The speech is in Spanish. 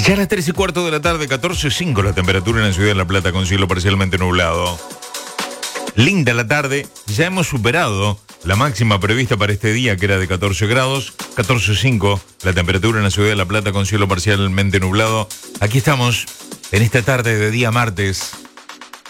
Ya a las 3:15 de la tarde, 14:05 la temperatura en la ciudad de La Plata con cielo parcialmente nublado. Linda la tarde, ya hemos superado la máxima prevista para este día, que era de 14 grados. 14:05 la temperatura en la ciudad de La Plata con cielo parcialmente nublado. Aquí estamos en esta tarde de día martes.